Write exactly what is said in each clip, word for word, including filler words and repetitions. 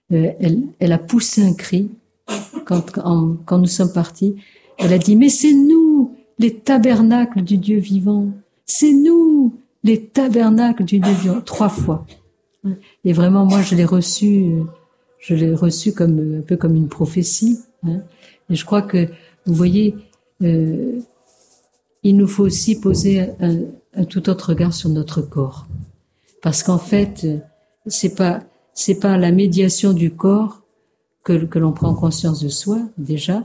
euh, elle, elle a poussé un cri quand, quand, quand nous sommes partis. Elle a dit, mais c'est nous, les tabernacles du Dieu vivant. C'est nous, les tabernacles du Dieu vivant. Trois fois. Et vraiment, moi, je l'ai reçu, je l'ai reçu comme un peu comme une prophétie. Hein. Et je crois que, vous voyez, euh, il nous faut aussi poser un, un tout autre regard sur notre corps, parce qu'en fait, c'est pas c'est pas la médiation du corps que que l'on prend conscience de soi déjà.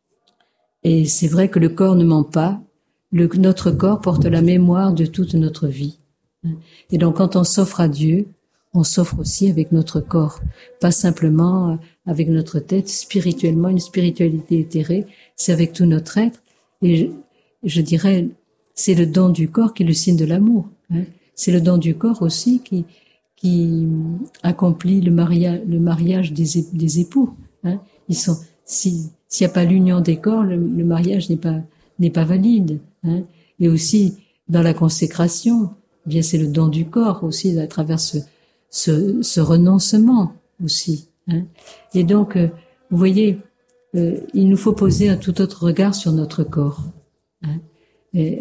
Et c'est vrai que le corps ne ment pas. Le, notre corps porte la mémoire de toute notre vie. Et donc, quand on s'offre à Dieu, on s'offre aussi avec notre corps, pas simplement avec notre tête, spirituellement, une spiritualité éthérée, c'est avec tout notre être. Et je, je dirais, c'est le don du corps qui est le signe de l'amour. Hein. C'est le don du corps aussi qui, qui accomplit le mariage, le mariage des, des époux. Hein. Ils sont, si, s'il n'y a pas l'union des corps, le, le mariage n'est pas, n'est pas valide. Hein. Et aussi, dans la consécration, eh bien, c'est le don du corps aussi, à travers ce, ce, ce renoncement aussi. Hein. Et donc, euh, vous voyez, euh, il nous faut poser un tout autre regard sur notre corps. Hein. Et,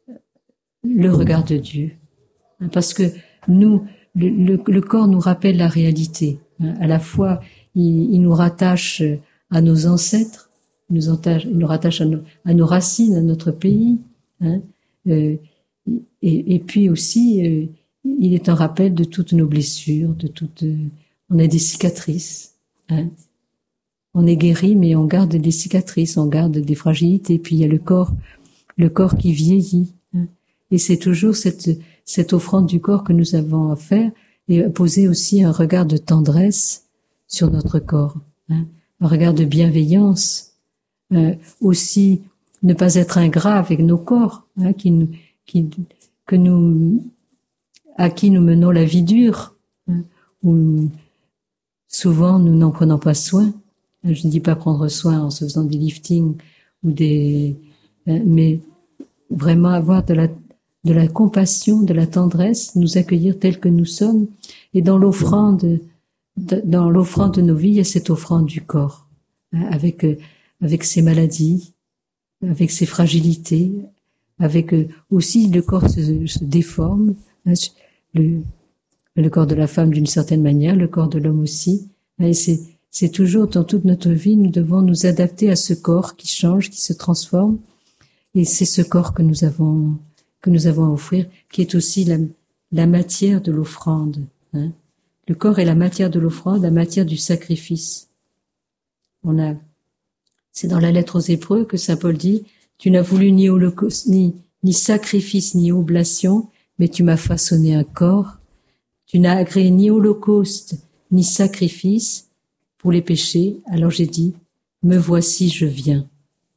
le regard de Dieu. Hein, parce que nous, le, le, le corps nous rappelle la réalité. Hein. À la fois, il, il nous rattache à nos ancêtres, il nous, attache, il nous rattache à nos, à nos racines, à notre pays. Hein. Euh, et, et puis aussi, euh, il est un rappel de toutes nos blessures, de toutes. Euh, on a des cicatrices. Hein. On est guéri, mais on garde des cicatrices, on garde des fragilités. Puis il y a le corps, le corps qui vieillit. Hein. Et c'est toujours cette, cette offrande du corps que nous avons à faire et poser aussi un regard de tendresse sur notre corps, hein, un regard de bienveillance, euh, aussi ne pas être ingrat avec nos corps, hein, qui nous, qui, que nous, à qui nous menons la vie dure, hein, où souvent nous n'en prenons pas soin. Je ne dis pas prendre soin en se faisant des liftings ou des, euh, mais vraiment avoir de la de la compassion, de la tendresse, nous accueillir tels que nous sommes. Et dans l'offrande, dans l'offrande de nos vies, il y a cette offrande du corps, hein, avec avec ses maladies, avec ses fragilités, avec aussi le corps se, se déforme, hein, le le corps de la femme d'une certaine manière, le corps de l'homme aussi. Et c'est c'est toujours dans toute notre vie, nous devons nous adapter à ce corps qui change, qui se transforme. Et c'est ce corps que nous avons que nous avons à offrir, qui est aussi la, la matière de l'offrande. Hein. Le corps est la matière de l'offrande, la matière du sacrifice. On a, c'est dans la lettre aux Hébreux que saint Paul dit, tu n'as voulu ni holocauste, ni, ni sacrifice, ni oblation, mais tu m'as façonné un corps. Tu n'as agréé ni holocauste, ni sacrifice pour les péchés. Alors j'ai dit, me voici, je viens.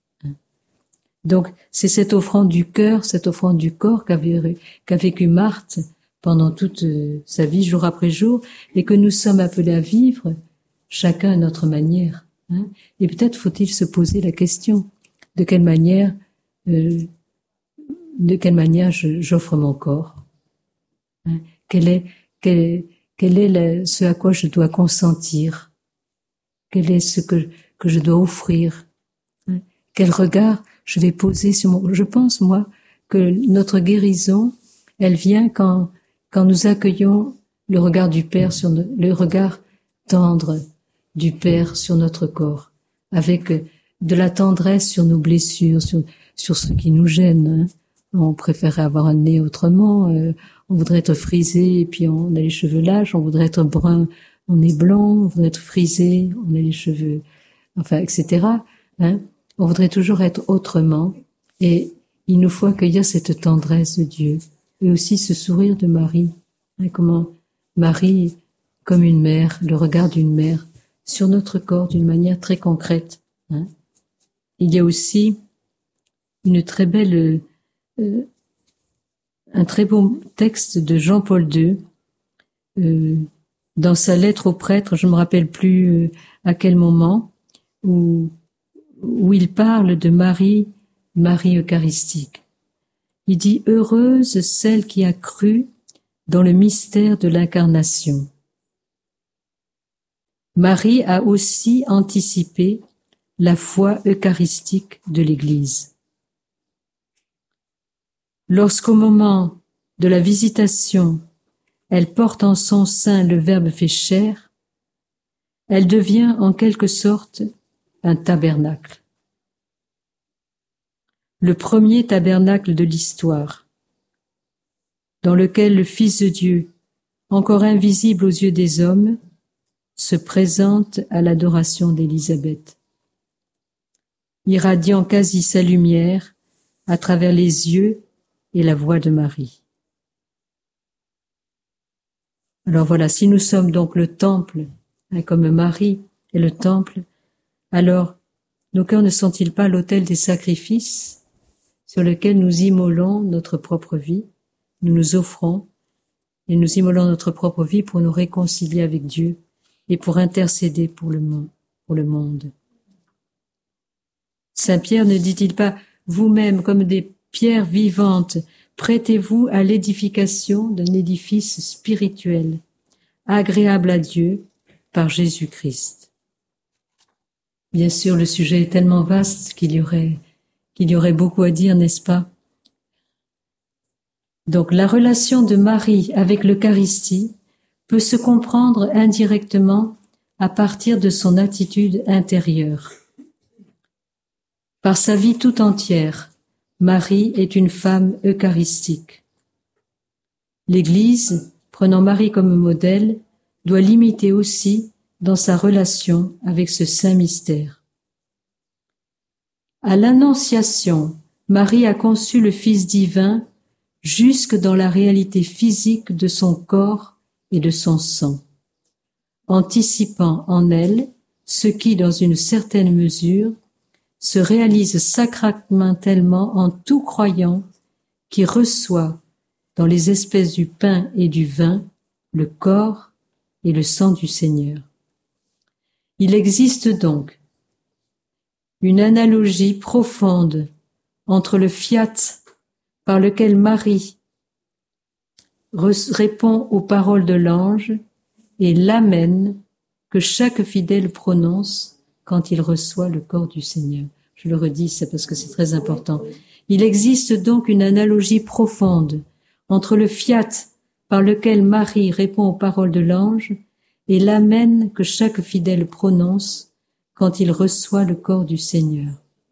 Donc, c'est cette offrande du cœur, cette offrande du corps qu'a, qu'a vécu Marthe pendant toute sa vie, jour après jour, et que nous sommes appelés à vivre, chacun à notre manière. Hein. Et peut-être faut-il se poser la question, de quelle manière, euh, de quelle manière je, j'offre mon corps. Hein. Quel est, quel, quel est le, ce à quoi je dois consentir? Quel est ce que, que je dois offrir? Hein. Quel regard je vais poser sur mon... Je pense, moi, que notre guérison, elle vient quand, quand nous accueillons le regard du Père sur no... le regard tendre du Père sur notre corps, avec de la tendresse sur nos blessures, sur, sur ce qui nous gêne. Hein. On préférerait avoir un nez autrement, euh, on voudrait être frisé et puis on a les cheveux lâches, on voudrait être brun, on est blanc, on voudrait être frisé, on a les cheveux... Enfin, et cetera. Hein. On voudrait toujours être autrement et il nous faut accueillir cette tendresse de Dieu et aussi ce sourire de Marie. Hein, comment Marie, comme une mère, le regard d'une mère sur notre corps d'une manière très concrète. Hein. Il y a aussi une très belle, euh, un très beau texte de Jean-Paul deux euh, dans sa lettre au prêtre, je me rappelle plus euh, à quel moment, où où il parle de Marie, Marie eucharistique. Il dit « Heureuse celle qui a cru dans le mystère de l'incarnation. Marie a aussi anticipé la foi eucharistique de l'Église. Lorsqu'au moment de la visitation, elle porte en son sein le Verbe fait chair, elle devient en quelque sorte un tabernacle. Le premier tabernacle de l'histoire, dans lequel le Fils de Dieu, encore invisible aux yeux des hommes, se présente à l'adoration d'Élisabeth, irradiant quasi sa lumière à travers les yeux et la voix de Marie. Alors voilà, si nous sommes donc le temple, hein, comme Marie est le temple, alors nos cœurs ne sont-ils pas l'autel des sacrifices sur lequel nous immolons notre propre vie, nous nous offrons et nous immolons notre propre vie pour nous réconcilier avec Dieu et pour intercéder pour le monde. Pour le monde. Saint Pierre ne dit-il pas, vous-même comme des pierres vivantes, prêtez-vous à l'édification d'un édifice spirituel, agréable à Dieu par Jésus-Christ. Bien sûr, le sujet est tellement vaste qu'il y aurait, qu'il y aurait beaucoup à dire, n'est-ce pas? Donc, la relation de Marie avec l'Eucharistie peut se comprendre indirectement à partir de son attitude intérieure. Par sa vie tout entière, Marie est une femme eucharistique. L'Église, prenant Marie comme modèle, doit l'imiter aussi dans sa relation avec ce saint mystère. À l'Annonciation, Marie a conçu le Fils divin jusque dans la réalité physique de son corps et de son sang, anticipant en elle ce qui, dans une certaine mesure, se réalise sacramentellement en tout croyant qui reçoit dans les espèces du pain et du vin le corps et le sang du Seigneur. Il existe donc une analogie profonde entre le fiat par lequel Marie répond aux paroles de l'ange et l'amen que chaque fidèle prononce quand il reçoit le corps du Seigneur. Je le redis, c'est parce que c'est très important. Il existe donc une analogie profonde entre le fiat par lequel Marie répond aux paroles de l'ange et l'amen que chaque fidèle prononce quand il reçoit le corps du Seigneur.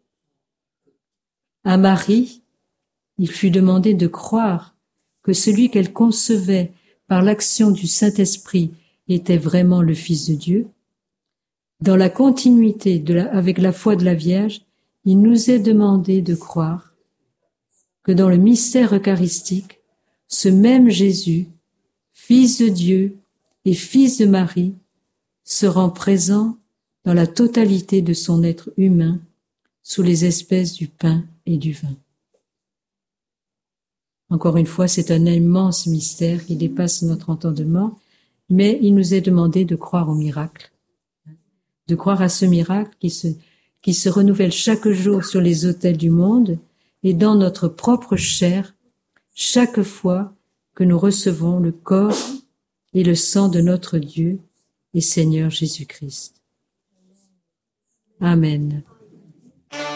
À Marie, il fut demandé de croire que celui qu'elle concevait par l'action du Saint-Esprit était vraiment le Fils de Dieu. Dans la continuité de la, avec la foi de la Vierge, il nous est demandé de croire que dans le mystère eucharistique, ce même Jésus, Fils de Dieu et Fils de Marie, se rend présent dans la totalité de son être humain, sous les espèces du pain et du vin. Encore une fois, c'est un immense mystère qui dépasse notre entendement, mais il nous est demandé de croire au miracle, de croire à ce miracle qui se, qui se renouvelle chaque jour sur les autels du monde et dans notre propre chair, chaque fois que nous recevons le corps et le sang de notre Dieu et Seigneur Jésus-Christ. Amen.